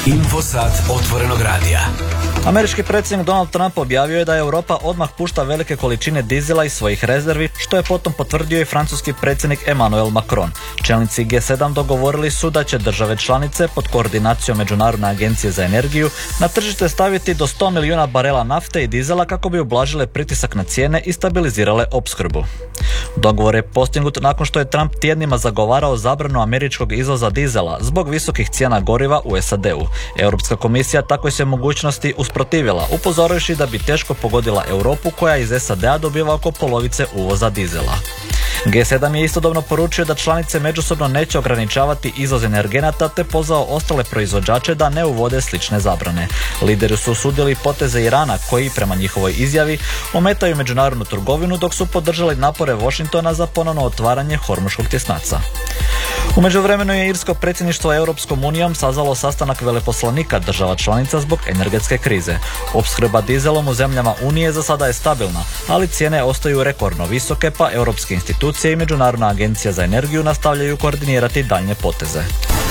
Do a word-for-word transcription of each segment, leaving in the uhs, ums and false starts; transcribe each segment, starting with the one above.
Infosat otvorenog radija. Američki predsjednik Donald Trump objavio je da Europa odmah pušta velike količine dizela iz svojih rezervi, što je potom potvrdio i francuski predsjednik Emmanuel Macron. Čelnici G sedam dogovorili su da će države članice pod koordinacijom Međunarodne agencije za energiju na tržište staviti do sto milijuna barela nafte i dizela kako bi ublažile pritisak na cijene i stabilizirale opskrbu. Dogovor je postignut nakon što je Trump tjednima zagovarao zabranu američkog izvoza dizela zbog visokih cijena goriva u S A D-u. Europska komisija takvoj se mogućnosti usprotivila, upozorivši da bi teško pogodila Europu koja iz S A D-a dobiva oko polovice uvoza dizela. G sedam je istodobno poručio da članice međusobno neće ograničavati izvoz energenata te pozvao ostale proizvođače da ne uvode slične zabrane. Lideri su osudili poteze Irana koji, prema njihovoj izjavi, ometaju međunarodnu trgovinu dok su podržali napore Washingtona za ponovno otvaranje Hormuškog tjesnaca. U međuvremenu je irsko predsjedništvo Europskom unijom sazvalo sastanak veleposlanika država članica zbog energetske krize. Opskrba dizelom u zemljama Unije za sada je stabilna, ali cijene ostaju rekordno visoke, pa europske institucije i Međunarodna agencija za energiju nastavljaju koordinirati daljnje poteze.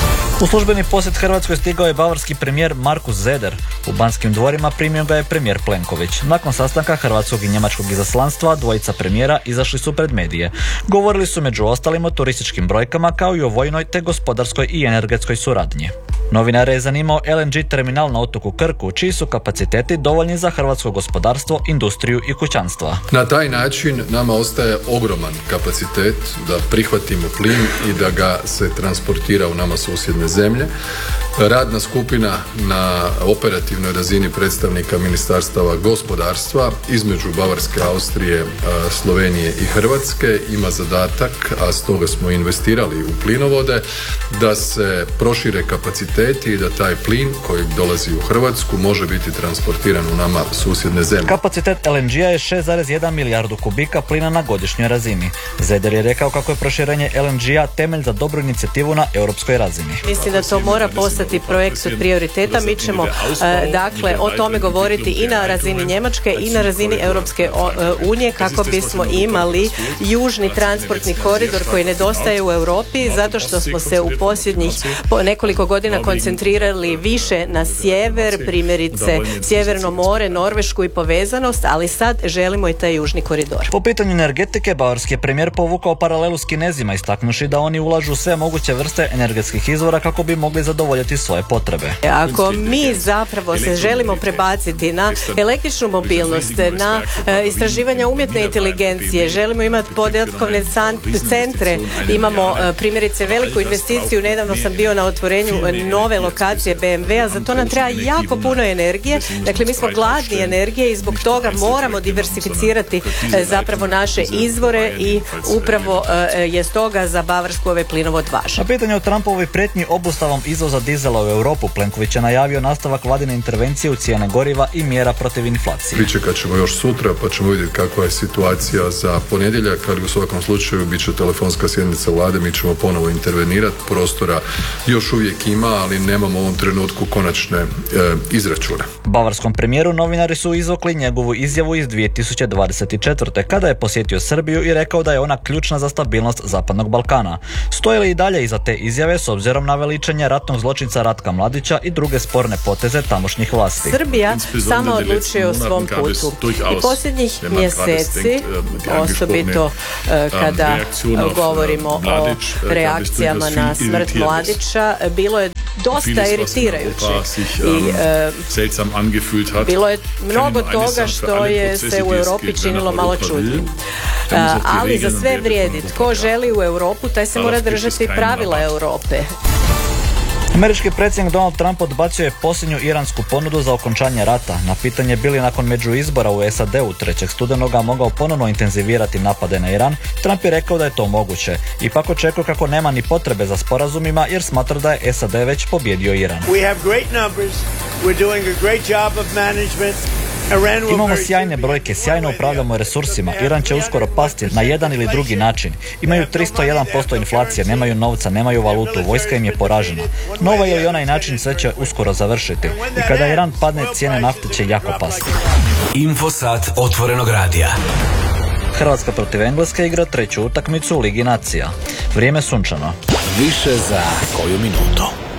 U službeni posjet Hrvatskoj stigao je bavarski premijer Markus Zeder. U Banskim dvorima primio ga je premijer Plenković. Nakon sastanka hrvatskog i njemačkog izaslanstva, dvojica premijera izašli su pred medije. Govorili su među ostalim o turističkim brojkama kao i o vojnoj te gospodarskoj i energetskoj suradnji. Novinare je zanimao L N G terminal na otoku Krku, čiji su kapaciteti dovoljni za hrvatsko gospodarstvo, industriju i kućanstva. Na taj način nama ostaje ogroman kapacitet da prihvatimo plin i da ga se transportira u nama susjedne zemlje. Radna skupina na operativnoj razini predstavnika ministarstava gospodarstva između Bavarske, Austrije, Slovenije i Hrvatske ima zadatak, a stoga smo investirali u plinovode, da se prošire kapaciteti i da taj plin koji dolazi u Hrvatsku može biti transportiran u nama susjedne zemlje. Kapacitet L N G-a je šest zarez jedan milijardu kubika plina na godišnjoj razini. Zeder je rekao kako je proširenje L N G-a temelj za dobru inicijativu na europskoj razini. Mislim da to mora postati projekt od prioriteta. Mi ćemo e, dakle o tome govoriti i na razini Njemačke i na razini Europske unije kako bismo imali južni transportni koridor koji nedostaje u Europi zato što smo se u posljednjih nekoliko godina koncentrirali više na sjever, primjerice Sjeverno more, Norvešku i povezanost, ali sad želimo i taj južni koridor. Po pitanju energetike, bavarski je premijer povukao paralelu s Kinezima, istaknuši da oni ulažu sve moguće vrste energetskih izvora kako bi mogli zadovoljiti svoje potrebe. Ako mi zapravo se želimo prebaciti na električnu mobilnost, na e, istraživanja umjetne inteligencije, želimo imati podatkovne centre, imamo e, primjerice veliku investiciju, nedavno sam bio na otvorenju nove lokacije B M W-a, za to nam treba jako puno energije, dakle mi smo gladni energije i zbog toga moramo diversificirati e, zapravo naše izvore i upravo e, je stoga za Bavarsku ovaj plinovod važan. Na pitanje o Trumpovoj prijetnji obustavom izvoza dizela u Europu, Plenković je najavio nastavak vladine intervencije u cijene goriva i mjera protiv inflacije. Pričekat ćemo još sutra pa ćemo vidjeti kakva je situacija za ponedjeljak, ali u svakom slučaju bit će telefonska sjednica vlade, mi ćemo ponovo intervenirati, prostora još uvijek ima, ali nemamo u ovom trenutku konačne e, izračune. Bavarskom premijeru novinari su izvukli njegovu izjavu iz dvije tisuće dvadeset četvrte. kada je posjetio Srbiju i rekao da je ona ključna za stabilnost Zapadnog Balkana. Stoje li i dalje iza te izjave s obzirom na veličanje ratnog zločinca Ratka Mladića i druge sporne poteze tamošnjih vlasti? Srbija sama odlučuje o svom putu. I posljednjih mjeseci, osobito uh, kada uh, govorimo o reakcijama na smrt Mladića, bilo je dosta iritirajuće i uh, bilo je mnogo toga što je se u Europi činilo malo čudnim. Uh, ali za sve vrijedi. Tko želi u Europu, taj se mora držati pravila Europe. Američki predsjednik Donald Trump odbacio je posljednju iransku ponudu za okončanje rata. Na pitanje bi li nakon međuizbora u S A D-u trećeg studenoga mogao ponovno intenzivirati napade na Iran, Trump je rekao da je to moguće. Ipak očekuje kako nema ni potrebe za sporazumima jer smatra da je S A D već pobjedio Iran. We have great numbers. We're doing a great job of management. Imamo sjajne brojke, sjajno upravljamo resursima. Iran će uskoro pasti na jedan ili drugi način. Imaju tristo jedan posto inflacije, nemaju novca, nemaju valutu, vojska im je poražena. Na ovaj ili onaj način sve će uskoro završiti. I kada Iran padne, cijene nafte će jako pasti. Infosat otvorenog radija. Hrvatska protiv Engleske igra treću utakmicu u Ligi nacija. Vrijeme sunčano. Više za koju minutu.